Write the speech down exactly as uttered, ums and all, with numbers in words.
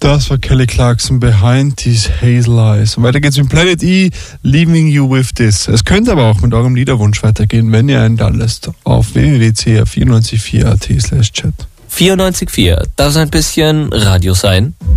Das war Kelly Clarkson, Behind These Hazel Eyes. Und weiter geht's mit Planet E, Leaving You With This. Es könnte aber auch mit eurem Liederwunsch weitergehen, wenn ihr einen da lässt. Auf w w w punkt c r vierundneunzig punkt vier punkt a t slash chat. vierundneunzig Komma vier, darf es ein bisschen Radio sein?